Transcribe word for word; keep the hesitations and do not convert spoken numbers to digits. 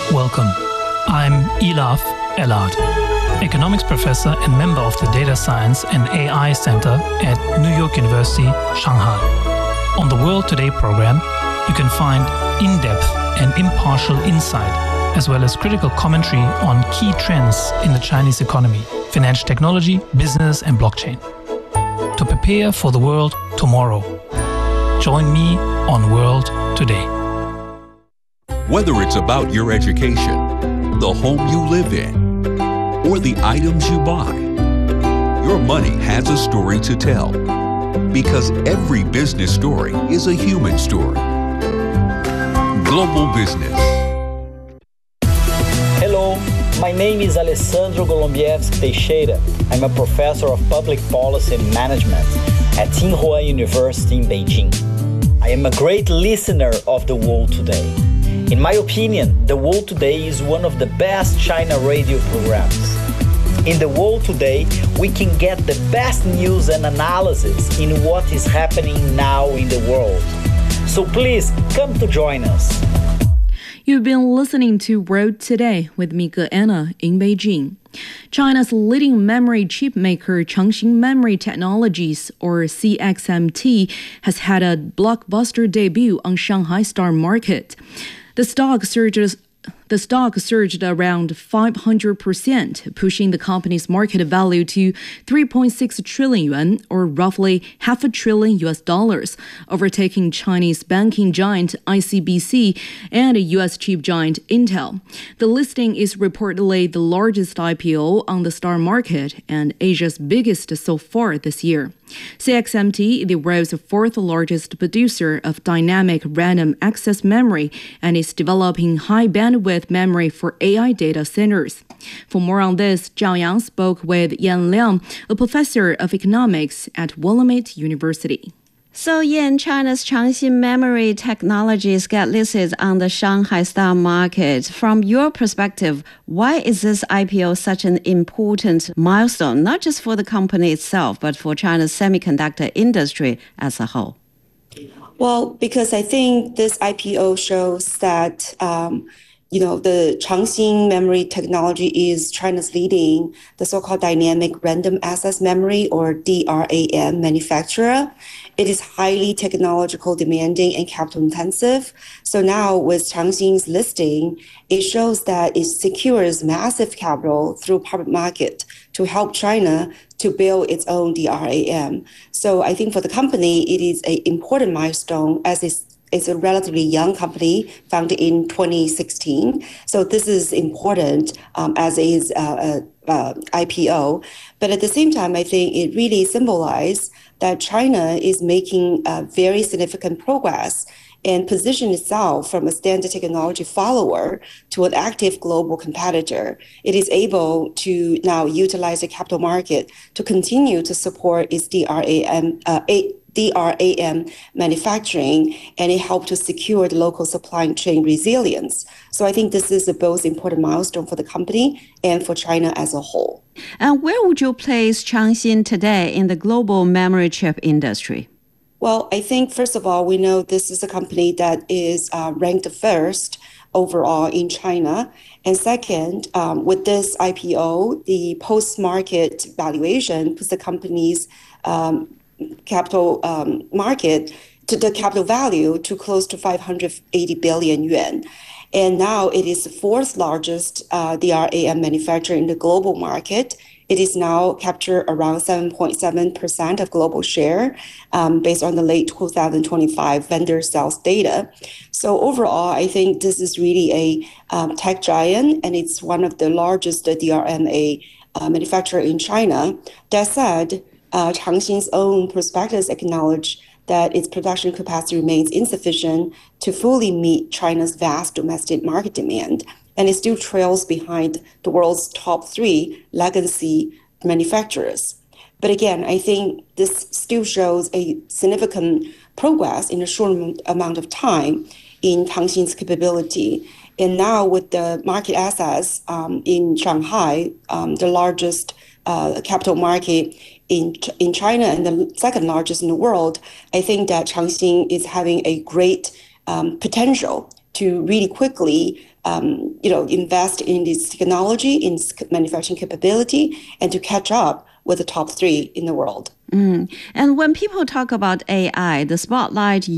Welcome. I'm Elaf Elad, economics professor and member of the Data Science and A I Center at New York University, Shanghai. On the World Today program, you can find in-depth and impartial insight, as well as critical commentary on key trends in the Chinese economy, financial technology, business, and blockchain. To prepare for the world tomorrow, join me on World Today. Whether it's about your education, the home you live in, or the items you buy, your money has a story to tell. Because every business story is a human story. Global Business. Hello, my name is Alessandro Golombieski Teixeira. I'm a professor of public policy and management at Tsinghua University in Beijing. I am a great listener of The World Today. In my opinion, The World Today is one of the best China radio programs. In The World Today, we can get the best news and analysis in what is happening now in the world. So please come to join us. You've been listening to World Today with Mika Anna in Beijing. China's leading memory chip maker Changxin Memory Technologies, or C X M T, has had a blockbuster debut on Shanghai Star Market. The stock surges The stock surged around five hundred percent, pushing the company's market value to three point six trillion yuan, or roughly half a trillion U S dollars, overtaking Chinese banking giant I C B C and U S chip giant Intel. The listing is reportedly the largest I P O on the Star Market and Asia's biggest so far this year. C X M T is the world's fourth largest producer of dynamic random access memory and is developing high bandwidth memory for A I data centers. For more on this, Zhao Yang spoke with Yan Liang, a professor of economics at Willamette University. So, Yan, China's Changxin Memory Technologies get listed on the Shanghai Stock Market. From your perspective, why is this I P O such an important milestone, not just for the company itself, but for China's semiconductor industry as a whole? Well, because I think this I P O shows that um, you know, the Changxin Memory Technology is China's leading the so-called dynamic random access memory, or D R A M, manufacturer. It is highly technological demanding and capital intensive. So now with Changxin's listing, it shows that it secures massive capital through public market to help China to build its own D R A M. So I think for the company, it is an important milestone as it's It's a relatively young company founded in twenty sixteen. So this is important um, as is uh, uh, I P O. But at the same time, I think it really symbolizes that China is making uh, very significant progress and position itself from a standard technology follower to an active global competitor. It is able to now utilize the capital market to continue to support its D R A M uh, D R A M manufacturing, and it helped to secure the local supply chain resilience. So I think this is a both important milestone for the company and for China as a whole. And where would you place Changxin today in the global memory chip industry? Well, I think, first of all, we know this is a company that is uh, ranked first overall in China. And second, um, with this I P O, the post-market valuation puts the company's um, capital um, market to the capital value to close to five hundred eighty billion yuan. And now it is the fourth largest uh, D R A M manufacturer in the global market. It is now captured around seven point seven percent of global share um, based on the late two thousand twenty-five vendor sales data. So overall, I think this is really a um, tech giant, and it's one of the largest D R M A uh, manufacturer in China. That said, uh, Changxin's own prospectus acknowledge that its production capacity remains insufficient to fully meet China's vast domestic market demand, and it still trails behind the world's top three legacy manufacturers. But again, I think this still shows a significant progress in a short amount of time in Changxin's capability. And now with the market access um, in Shanghai, um, the largest uh, capital market in in China and the second largest in the world, I think that Changxin is having a great um, potential to really quickly um, you know, invest in this technology, in its manufacturing capability, and to catch up with the top three in the world. Mm. And when people talk about A I, the spotlight